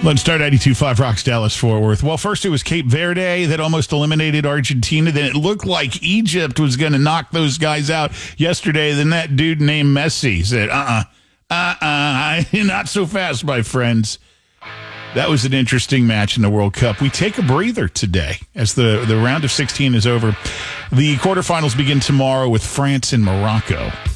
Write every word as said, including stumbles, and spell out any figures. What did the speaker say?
Let's start ninety-two point five Rocks Dallas Fort Worth. Well, first it was Cape Verde that almost eliminated Argentina. Then it looked like Egypt was going to knock those guys out yesterday. Then that dude named Messi said, uh-uh, uh-uh, not so fast, my friends. That was an interesting match in the World Cup. We take a breather today as the, the round of sixteen is over. The quarterfinals begin tomorrow with France and Morocco.